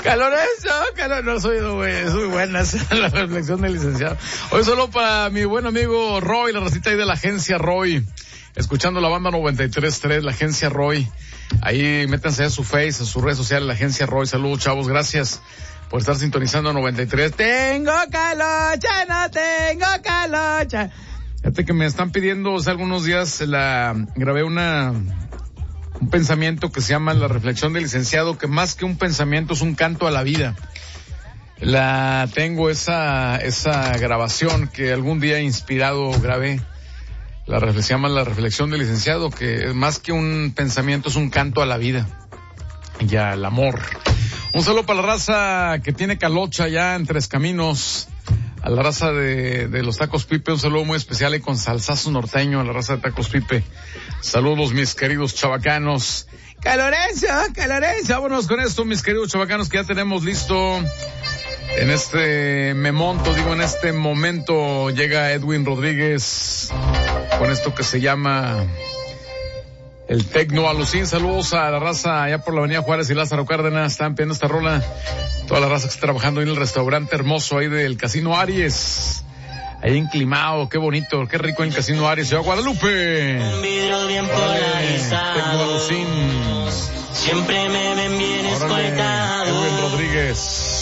No soy, güey, es muy buena esa, la reflexión del licenciado. Hoy solo para mi buen amigo Roy, la racita ahí de la agencia Roy, escuchando la banda 93.3, la agencia Roy. Ahí métanse a su Face, a sus redes sociales, la agencia Roy. Saludos, chavos, gracias por estar sintonizando 93. Tengo calocha, no tengo calocha. Fíjate que me están pidiendo, hace algunos días grabé un pensamiento que se llama la reflexión del licenciado, que más que un pensamiento es un canto a la vida. Tengo esa grabación que algún día inspirado grabé. Se llama la reflexión del licenciado, que más que un pensamiento es un canto a la vida y al amor. Un saludo para la raza que tiene calocha ya en Tres Caminos, a la raza de los Tacos Pipe, un saludo muy especial y con salsazo norteño a la raza de Tacos Pipe. Saludos mis queridos chavacanos. Calorenza, vámonos con esto mis queridos chavacanos, que ya tenemos listo en este en este momento llega Edwin Rodríguez con esto que se llama el Tecno Alucín. Saludos a la raza allá por la avenida Juárez y Lázaro Cárdenas, están pidiendo esta rola. Toda la raza que está trabajando en el restaurante hermoso ahí del Casino Aries. Ahí enclimado, qué bonito, qué rico en el Casino Aries, Ciudad Guadalupe. Un vidrio bien polarizado. Tecno Alucín. Siempre me ven bien escoltado. Edwin Rodríguez.